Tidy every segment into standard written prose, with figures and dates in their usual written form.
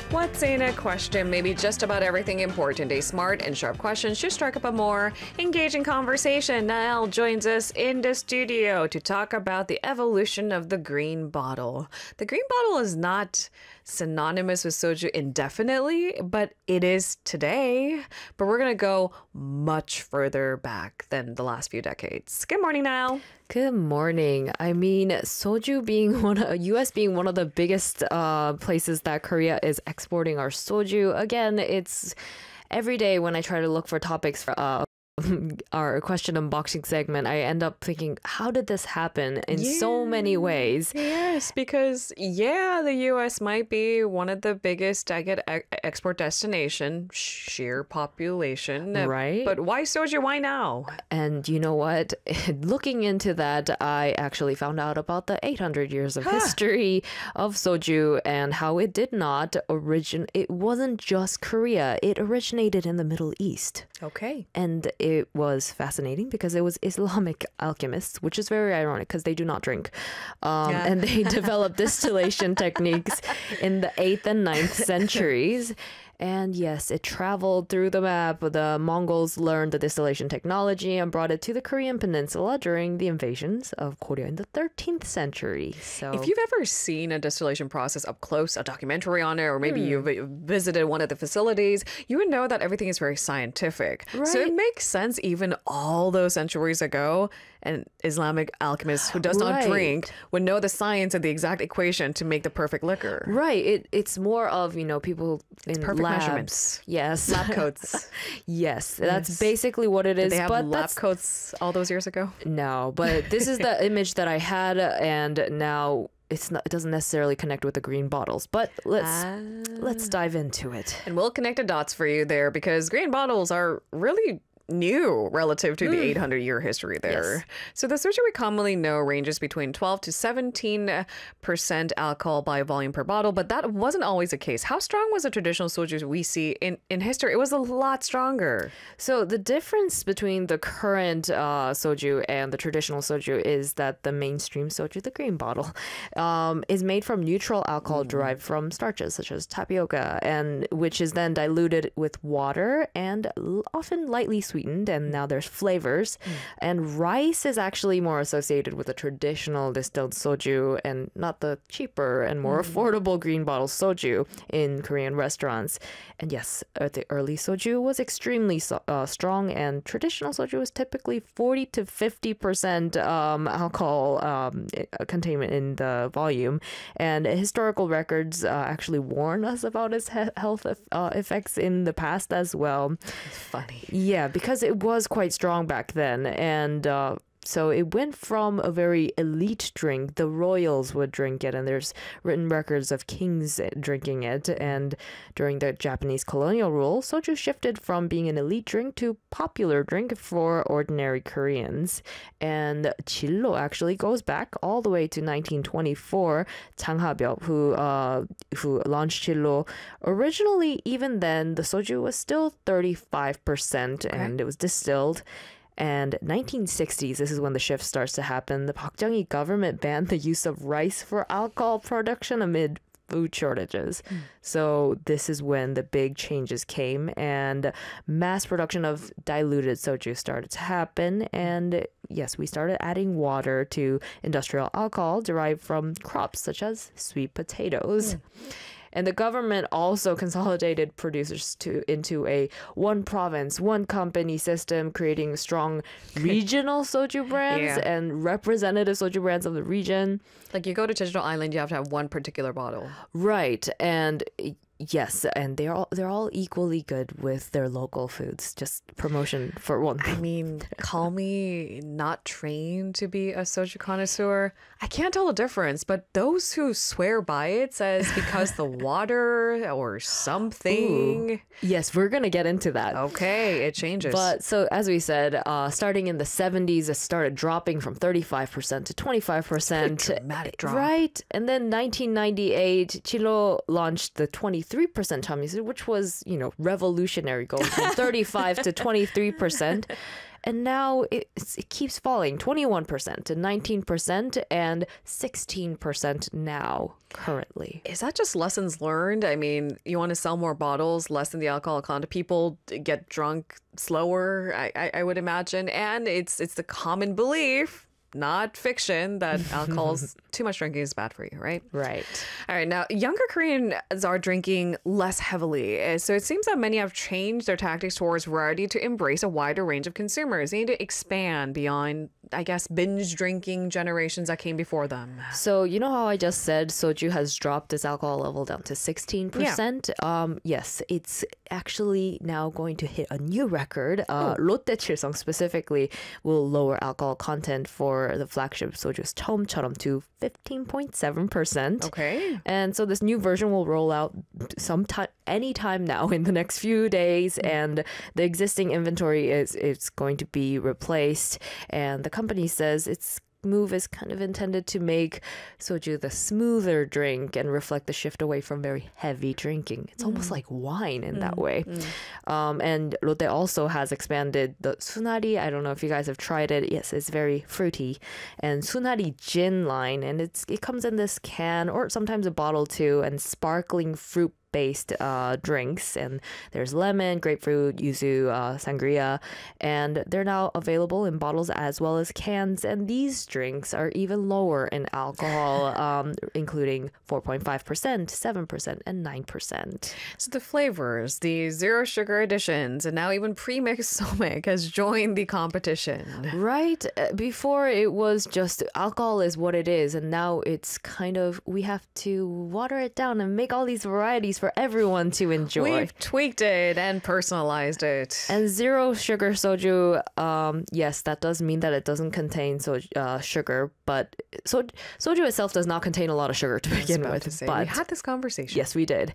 What's in a question? Maybe just about everything important. A smart and sharp question should strike up a more engaging conversation. Niall joins us in the studio to talk about the evolution of the green bottle. The green bottle is not synonymous with soju indefinitely, but it is today. But we're going to go much further back than the last few decades. Good morning, Niall. Good morning. I mean, soju being U.S. being one of the biggest places that Korea is exporting our soju. Again, it's every day when I try to look for topics for our question unboxing segment, I end up thinking, how did this happen in so many ways? Yes, because the U.S. might be one of the biggest export destination, sheer population. Right. But why soju? Why now? And you know what? Looking into that, I actually found out about the 800 years of history of soju and how it did not originate. It wasn't just Korea. It originated in the Middle East. Okay. And it was fascinating because it was Islamic alchemists, which is very ironic because they do not drink. And they developed distillation techniques in the 8th and 9th centuries. And yes, it traveled through the map. The Mongols learned the distillation technology and brought it to the Korean peninsula during the invasions of Korea in the 13th century. So, if you've ever seen a distillation process up close, a documentary on it, or maybe you've visited one of the facilities, you would know that everything is very scientific. Right. So it makes sense even all those centuries ago, an Islamic alchemist who does not drink would know the science and the exact equation to make the perfect liquor. Right. It's more of, people in perfect labs. Measurements. Yes. Lab coats. Yes. That's basically what it is. Did they have but lab coats all those years ago? No, but this is the image that I had, and now it doesn't necessarily connect with the green bottles, but let's dive into it. And we'll connect the dots for you there because green bottles are really new relative to the 800-year history there. Yes. So the soju we commonly know ranges between 12 to 17% alcohol by volume per bottle, but that wasn't always the case. How strong was the traditional soju we see in history? It was a lot stronger. So the difference between the current soju and the traditional soju is that the mainstream soju, the green bottle, is made from neutral alcohol derived from starches such as tapioca, and which is then diluted with water and often lightly sweetened, and now there's flavors. And rice is actually more associated with the traditional distilled soju and not the cheaper and more affordable green bottle soju in Korean restaurants. And yes, the early soju was extremely strong, and traditional soju was typically 40 to 50% alcohol containment in the volume. And historical records actually warn us about its health effects in the past as well. It's funny. Yeah, because it was quite strong back then. And so it went from a very elite drink. The royals would drink it, and there's written records of kings drinking it. And during the Japanese colonial rule, soju shifted from being an elite drink to popular drink for ordinary Koreans. And Jillo actually goes back all the way to 1924. Chang Ha-byuk, who launched Jillo, originally, even then, the soju was still 35%, and it was distilled. And 1960s, this is when the shift starts to happen. The Park Chung-hee government banned the use of rice for alcohol production amid food shortages. So this is when the big changes came, and mass production of diluted soju started to happen. And yes, we started adding water to industrial alcohol derived from crops such as sweet potatoes. And the government also consolidated producers into a one province, one company system, creating strong regional soju brands and representative soju brands of the region. Like you go to Jeju Island, you have to have one particular bottle. Right. And yes, and they're all equally good with their local foods. Just promotion for one thing. I mean, call me not trained to be a soju connoisseur. I can't tell the difference, but those who swear by it says because the water or something. Ooh. Yes, we're gonna get into that. Okay, it changes. But so as we said, starting in the 70s, it started dropping from 35% to 25%. Dramatic drop. Right, and then 1998, Chilo launched the 23% Chamisu, which was, revolutionary, going from 35 to 23%. And now it keeps falling, 21% and 19% and 16% now currently. Is that just lessons learned? I mean, you want to sell more bottles, lessen the alcohol content. People get drunk slower, I would imagine. And it's the common belief, not fiction, that too much drinking is bad for you, right? Right. All right. Now, younger Koreans are drinking less heavily. So it seems that many have changed their tactics towards variety to embrace a wider range of consumers. They need to expand beyond, I guess, binge drinking generations that came before them. So you know how I just said soju has dropped its alcohol level down to 16%? Yes, it's actually now going to hit a new record. Lotte Chilsung specifically will lower alcohol content for the flagship soju's 처음처럼 to 15.7%. Okay. And so this new version will roll out anytime now in the next few days, and the existing inventory is going to be replaced. And the company says its move is kind of intended to make soju the smoother drink and reflect the shift away from very heavy drinking. It's almost like wine in that way. And Lotte also has expanded the Sunari. I don't know if you guys have tried it. Yes, it's very fruity. And Sunari Gin line, and it comes in this can or sometimes a bottle too, and sparkling fruit based drinks, and there's lemon, grapefruit, yuzu, sangria, and they're now available in bottles as well as cans. And these drinks are even lower in alcohol, including 4.5%, 7%, and 9%. So the flavors, the zero sugar additions, and now even pre-mixed somek has joined the competition. Right? Before it was just alcohol is what it is, and now it's kind of, we have to water it down and make all these varieties for everyone to enjoy. We've tweaked it and personalized it. And zero sugar soju, yes, that does mean that it doesn't contain sugar, but soju itself does not contain a lot of sugar to begin with. But we had this conversation. Yes, we did.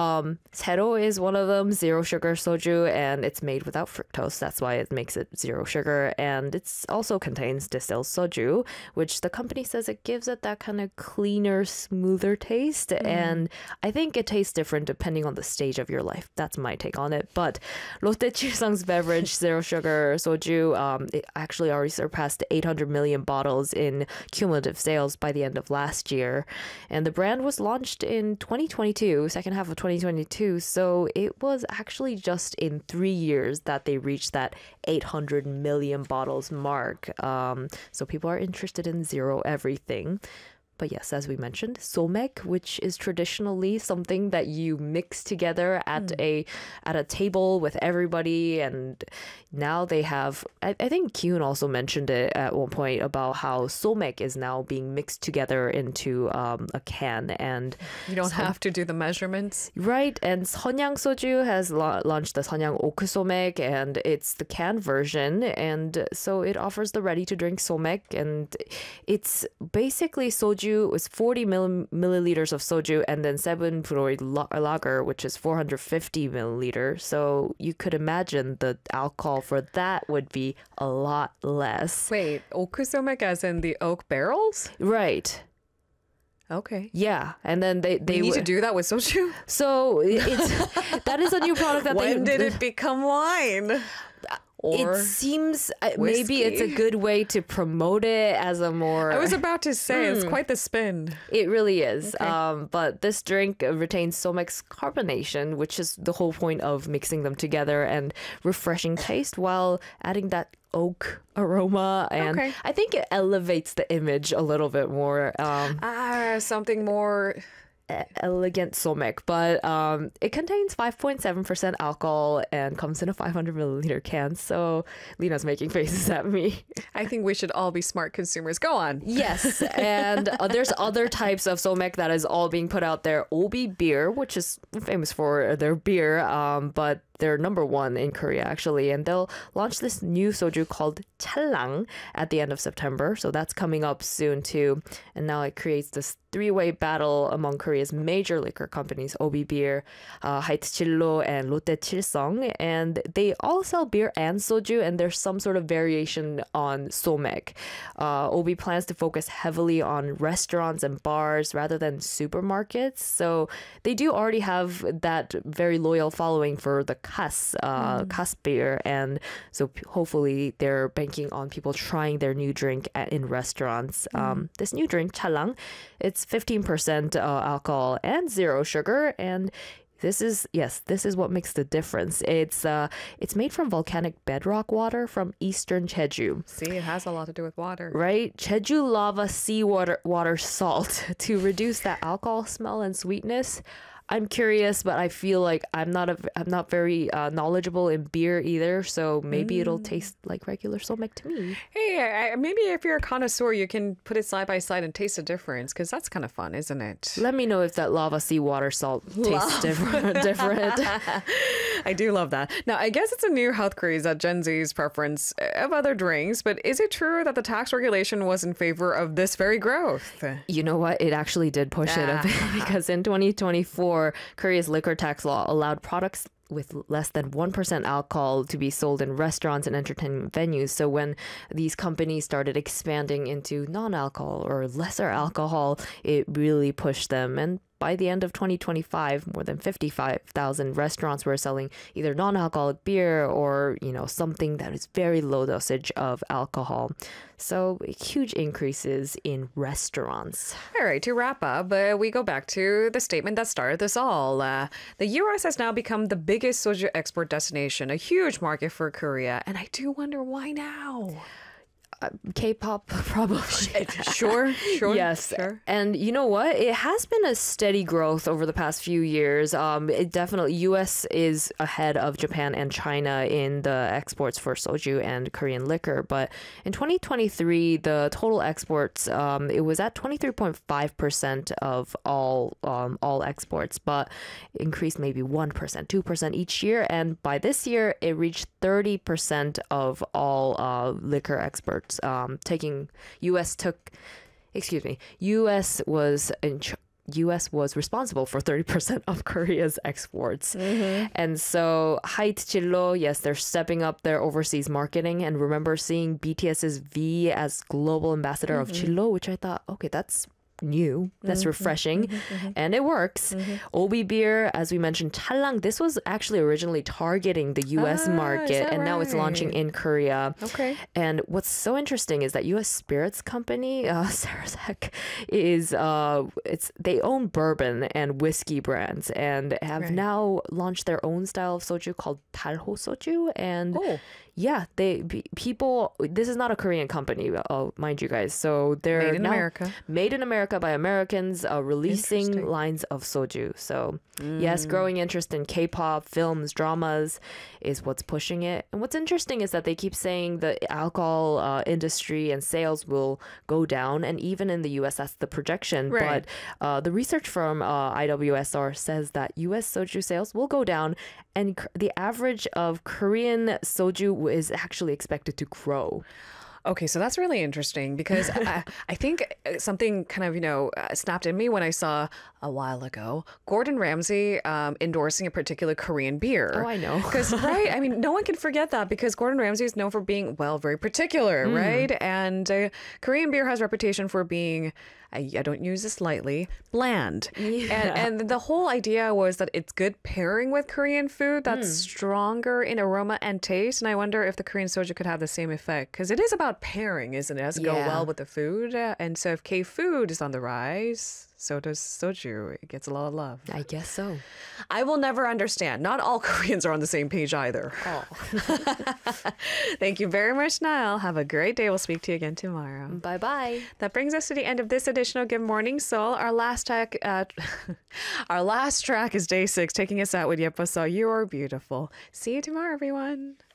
Sero is one of them, zero sugar soju, and it's made without fructose. That's why it makes it zero sugar. And it also contains distilled soju, which the company says it gives it that kind of cleaner, smoother taste. And I think it tastes different depending on the stage of your life. That's my take on it. But Lotte Chilsung's beverage, zero sugar soju, it actually already surpassed 800 million bottles in cumulative sales by the end of last year. And the brand was launched in 2022, second half of 2022. So it was actually just in 3 years that they reached that 800 million bottles mark. So people are interested in zero everything. But yes, as we mentioned, somek, which is traditionally something that you mix together at a table with everybody, and now they have. I think Kyun also mentioned it at one point about how somek is now being mixed together into a can, and you don't have to do the measurements, right? And Seonyang Soju has launched the Seonyang Oku Somek, and it's the can version, and so it offers the ready-to-drink somek, and it's basically soju. Was 40 milliliters of soju and then 7 Puroi lager, which is 450 milliliters. So you could imagine the alcohol for that would be a lot less. Wait, okusomek as in the oak barrels? Right. Okay. Yeah, and then they need to do that with soju. So it's that is a new product that when did it become wine? Or it seems maybe it's a good way to promote it as a more... I was about to say, it's quite the spin. It really is. Okay. But this drink retains Somek's carbonation, which is the whole point of mixing them together, and refreshing taste while adding that oak aroma. And Okay. I think it elevates the image a little bit more. Something more... Elegant somek, but it contains 5.7% alcohol and comes in a 500 milliliter can. So Lena's making faces at me. I think we should all be smart consumers. Go on. Yes, and there's other types of somek that is all being put out there. Obi beer, which is famous for their beer, but they're number one in Korea, actually. And they'll launch this new soju called Challang at the end of September. So that's coming up soon, too. And now it creates this three-way battle among Korea's major liquor companies, Obi Beer, Haitchillo, and Lotte Chilsung. And they all sell beer and soju, and there's some sort of variation on somek. Obi plans to focus heavily on restaurants and bars rather than supermarkets. So they do already have that very loyal following for the Cass beer, and so hopefully they're banking on people trying their new drink in restaurants. This new drink, chalang, it's 15% alcohol and zero sugar, and this is what makes the difference. It's made from volcanic bedrock water from eastern Jeju. See, it has a lot to do with water. Right? Jeju lava seawater salt to reduce that alcohol smell and sweetness. I'm curious, but I feel like I'm not very knowledgeable in beer either, so maybe it'll taste like regular Somek to me. Hey, maybe if you're a connoisseur, you can put it side by side and taste the difference, because that's kind of fun, isn't it? Let me know if that lava seawater salt tastes different. I do love that. Now, I guess it's a new health craze that Gen Z's preference of other drinks, but is it true that the tax regulation was in favor of this very growth? You know what? It actually did push it a bit because in 2024, Korea's liquor tax law allowed products with less than 1% alcohol to be sold in restaurants and entertainment venues. So when these companies started expanding into non-alcohol or lesser alcohol, it really pushed them. And by the end of 2025, more than 55,000 restaurants were selling either non-alcoholic beer or, something that is very low dosage of alcohol. So huge increases in restaurants. All right, to wrap up, we go back to the statement that started this all. The U.S. has now become the biggest soju export destination, a huge market for Korea. And I do wonder why now? K-pop, probably. Sure. Yes. Sure. And you know what? It has been a steady growth over the past few years. It definitely, U.S. is ahead of Japan and China in the exports for soju and Korean liquor. But in 2023, the total exports, it was at 23.5% of all exports, but increased maybe 1%, 2% each year. And by this year, it reached 30% of all liquor exports. U.S. was responsible for 30% of Korea's exports. And so Hyte Jillo, yes, they're stepping up their overseas marketing. And remember seeing BTS's V as global ambassador of Jillo, which I thought, okay, that's new. That's refreshing. And it works. Obi Beer, as we mentioned, Chalang, this was actually originally targeting the US market, and now it's launching in Korea. Okay. And what's so interesting is that US Spirits Company, Sarasek, they own bourbon and whiskey brands and have now launched their own style of soju called Dalho Soju. And yeah, this is not a Korean company, mind you guys. So they're made in America by Americans, releasing lines of soju. So yes, growing interest in K-pop, films, dramas is what's pushing it. And what's interesting is that they keep saying the alcohol industry and sales will go down. And even in the US, that's the projection. Right. But the research from IWSR says that US soju sales will go down, and the average of Korean soju is actually expected to grow. Okay, so that's really interesting because I think something kind of, snapped in me when I saw a while ago Gordon Ramsay endorsing a particular Korean beer. Oh, I know. Because, right? I mean, no one can forget that because Gordon Ramsay is known for being, very particular, right? And Korean beer has a reputation for being, I don't use this lightly, bland. Yeah. And the whole idea was that it's good pairing with Korean food that's stronger in aroma and taste. And I wonder if the Korean soju could have the same effect because it is about pairing, isn't it? It has to go well with the food. And so if K-food is on the rise, so does soju. It gets a lot of love. I guess so. I will never understand. Not all Koreans are on the same page either. Oh. Thank you very much, Niall. Have a great day. We'll speak to you again tomorrow. Bye-bye. That brings us to the end of this edition of Good Morning Seoul. Our last track is Day 6, taking us out with Yepa So You Are Beautiful. See you tomorrow, everyone.